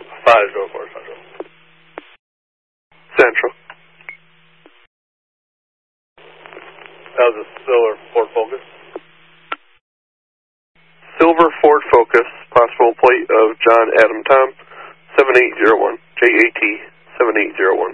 504 Central. Central. That was a silver Ford Focus. Silver Ford Focus, possible plate of John Adam Tom, 7801, JAT 7801.